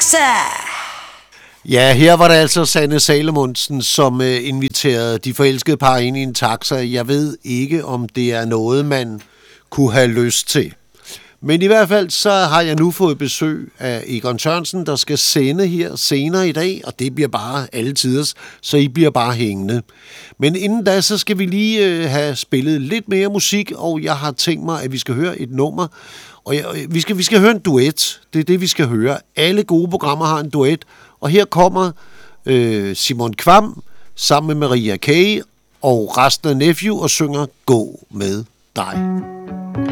Ja, her var det altså Sanne Salomonsen, som inviterede de forelskede par ind i en taxa. Jeg ved ikke, om det er noget, man kunne have lyst til. Men i hvert fald så har jeg nu fået besøg af Egon Sørensen, der skal sende her senere i dag, og det bliver bare alle tiders, så I bliver bare hængende. Men inden da, så skal vi lige have spillet lidt mere musik, og jeg har tænkt mig, at vi skal høre et nummer, og vi skal høre en duet. Det er det, vi skal høre. Alle gode programmer har en duet, og her kommer Simon Kvam sammen med Maria Kay og resten af Nephew og synger Gå med dig.